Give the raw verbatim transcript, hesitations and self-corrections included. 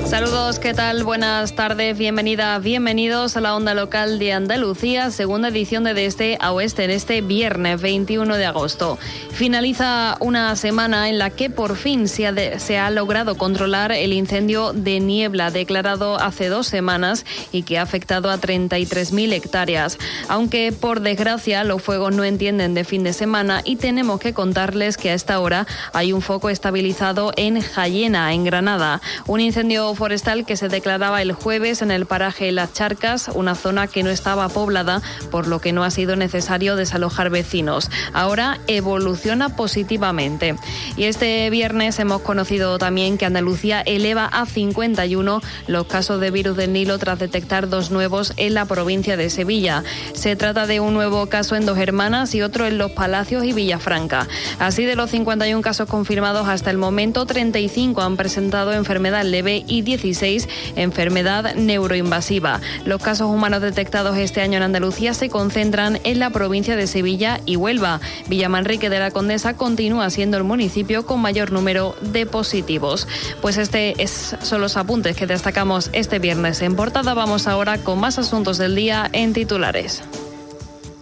Saludos, ¿qué tal? Buenas tardes, bienvenida, bienvenidos a la onda local de Andalucía, segunda edición de De Este a Oeste en este viernes veintiuno de agosto. Finaliza una semana en la que por fin se ha, de, se ha logrado controlar el incendio de Niebla declarado hace dos semanas y que ha afectado a treinta y tres mil hectáreas. Aunque por desgracia los fuegos no entienden de fin de semana y tenemos que contarles que a esta hora hay un foco estabilizado en Jayena, en Granada. Un incendio forestal que se declaraba el jueves en el paraje Las Charcas, una zona que no estaba poblada, por lo que no ha sido necesario desalojar vecinos. Ahora evoluciona positivamente. Y este viernes hemos conocido también que Andalucía eleva a cincuenta y uno los casos de virus del Nilo tras detectar dos nuevos en la provincia de Sevilla. Se trata de un nuevo caso en Dos Hermanas y otro en Los Palacios y Villafranca. Así, de los cincuenta y uno casos confirmados hasta el momento, treinta y cinco han presentado enfermedad leve y dieciséis enfermedad neuroinvasiva. Los casos humanos detectados este año en Andalucía se concentran en la provincia de Sevilla y Huelva. Villamanrique de la Condesa continúa siendo el municipio con mayor número de positivos. Pues este es, son los apuntes que destacamos este viernes en portada. Vamos ahora con más asuntos del día en titulares.